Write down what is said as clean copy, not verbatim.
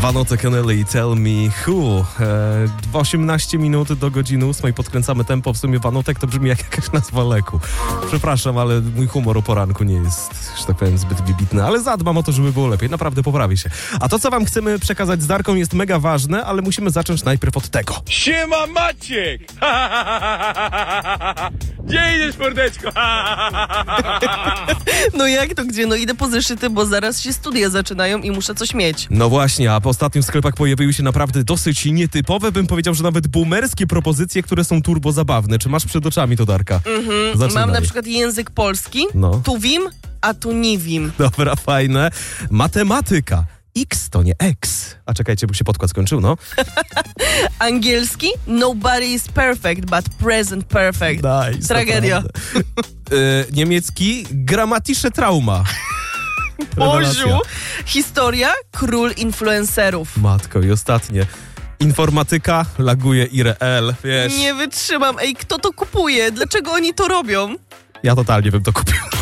Vanotek Canelli, Tell Me Who. 18 minut do godziny 8 podkręcamy tempo. W sumie Vanotek to brzmi jak jakaś nazwa leku. Przepraszam, ale mój humor o poranku nie jest, że tak powiem, zbyt wybitny, ale zadbam o to, żeby było lepiej. Naprawdę poprawi się. A to, co wam chcemy przekazać z Darką, jest mega ważne, ale musimy zacząć najpierw od tego. Siema Maciek! Gdzie idziesz, mordeczko? No jak to gdzie? No idę po zeszyty, bo zaraz się studia zaczynają i muszę coś mieć. No właśnie, a po ostatnim w sklepach pojawiły się naprawdę dosyć nietypowe, bym powiedział, że nawet boomerskie propozycje, które są turbo zabawne. Czy masz przed oczami to, Darka? Zaczynaj. Mam na przykład język polski, No. tu wim, a tu nie wim. Dobra, fajne. Matematyka. X to nie X. A czekajcie, bo się podkład skończył, no. Angielski, nobody is perfect, but present perfect. Nice, Tragedia. Niemiecki, gramatische Trauma. Rewelacja. Boziu. Historia, król influencerów. Matko, i ostatnie. Informatyka, laguje IRL, wiesz. Nie wytrzymam. Ej, kto to kupuje? Dlaczego oni to robią? Ja totalnie bym to kupił.